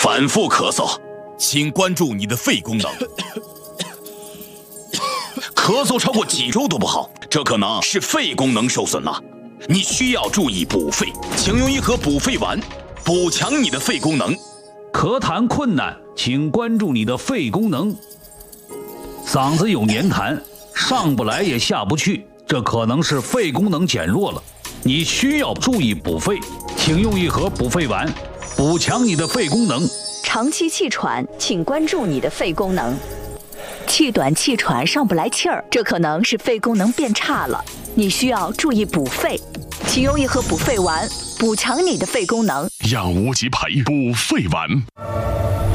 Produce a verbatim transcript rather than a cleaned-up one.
反复咳嗽， 请关注你的肺功能。 咳嗽超过几周都不好，这可能是肺功能受损了。你需要注意补肺，请用一盒补肺丸，补强你的肺功能。 咳痰困难，请关注你的肺功能。嗓子有黏痰，上不来也下不去，这可能是肺功能减弱了。你需要注意补肺，请用一盒补肺丸，补强你的肺功能。 长期气喘，请关注你的肺功能。气短气喘，上不来气儿，这可能是肺功能变差了。你需要注意补肺，请用一盒补肺丸，补强你的肺功能。 让无极牌补肺丸。